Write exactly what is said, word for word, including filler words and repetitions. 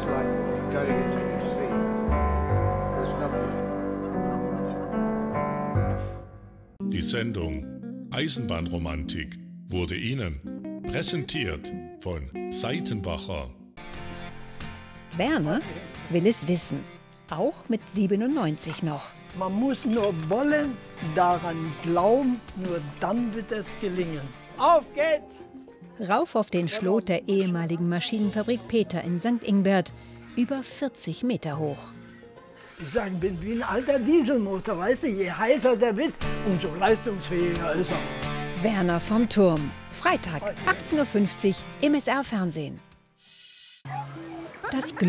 like going into the sea. There's nothing. Die Sendung Eisenbahnromantik wurde Ihnen präsentiert von Seitenbacher. Werner will es wissen, auch mit siebenundneunzig noch. Man muss nur wollen, daran glauben, nur dann wird es gelingen. Auf geht's! Rauf auf den Schlot der ehemaligen Maschinenfabrik Peter in Sankt Ingbert, über vierzig Meter hoch. Ich sage, ich bin wie ein alter Dieselmotor, weißt du, je heißer der wird, umso leistungsfähiger ist er. Werner vom Turm, Freitag, achtzehn Uhr fünfzig im S R-Fernsehen. Das